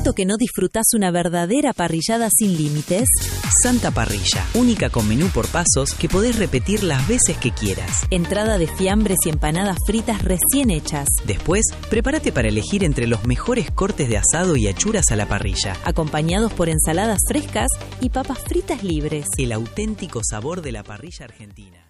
tanto que no disfrutás una verdadera parrillada sin límites? Santa Parrilla, única con menú por pasos que podés repetir las veces que quieras. Entrada de fiambres y empanadas fritas recién hechas. Después, prepárate para elegir entre los mejores cortes de asado y achuras a la parrilla, acompañados por ensaladas frescas y papas fritas libres. El auténtico sabor de la parrilla argentina.